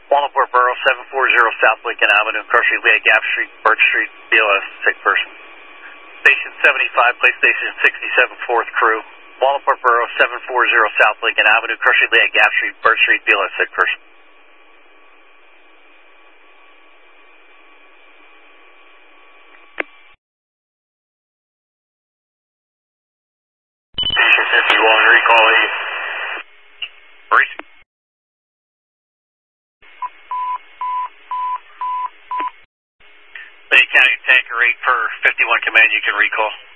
Walnutport Borough, 740 South Lincoln Avenue, Crusher, Leah Gap Street, Birch Street, BLS, sick person. Station 75, Place Station 67, 4th Crew. Walnutport Borough, 740 South Lincoln Avenue, Crusher, Leah Gap Street, Birch Street, BLS, sick person. Station 51, recall E. Racing. Bay County Tanker 8 for 51 command, you can recall.